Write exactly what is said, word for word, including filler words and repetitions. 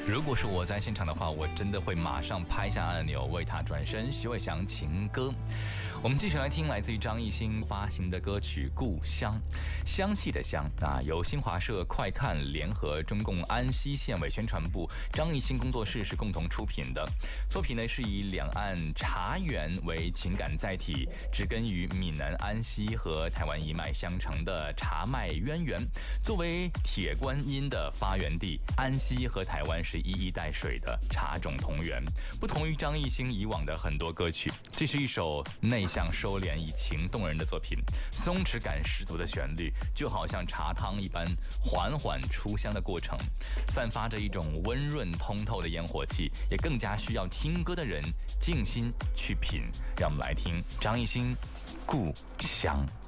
如果是我在现场的话，我真的会马上拍下按钮为他转身。徐伟翔情歌，我们继续来听来自于张艺兴发行的歌曲《故乡》，香气的香啊，由新华社、快看联合中共安溪县委宣传部、张艺兴工作室是共同出品的。作品呢是以两岸茶园为情感载体，植根于闽南安溪和台湾一脉相承的茶脉渊源。作为铁观音的发源地，安溪和台湾是一衣带水的茶种同源。不同于张艺兴以往的很多歌曲，这是一首内向收敛、以情动人的作品。松弛感十足的旋律，就好像茶汤一般缓缓出香的过程，散发着一种温润通透的烟火气，也更加需要听歌的人静心去品。让我们来听张艺兴《故乡》。